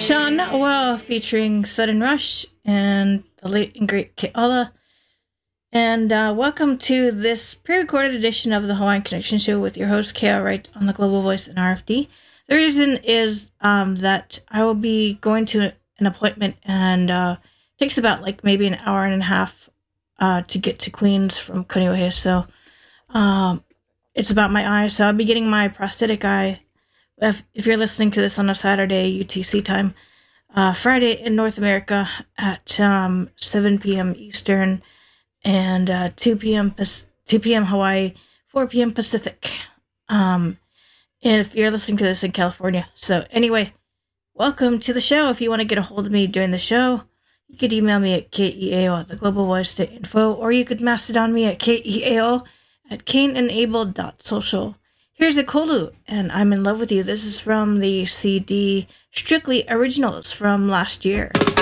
Sean Noel featuring Sudden Rush and the late and great Keala. And welcome to this pre-recorded edition of the Hawaiian Connection Show with your host, Kea, right on the Global Voice and RFD. The reason is that I will be going to an appointment, and it takes about maybe an hour and a half to get to Queens from Kaneohe. So it's about my eye. So I'll be getting my prosthetic eye. If you're listening to this on a Saturday UTC time, Friday in North America at 7 p.m. Eastern and 2 p.m. Hawaii, 4 p.m. Pacific. And if you're listening to this in California. So anyway, welcome to the show. If you want to get a hold of me during the show, you could email me at keao@theglobalvoice.info, or you could mastodon me at keao@kaneandabel.social. Here's a Kolu, and I'm in love with you. This is from the CD Strictly Originals from last year.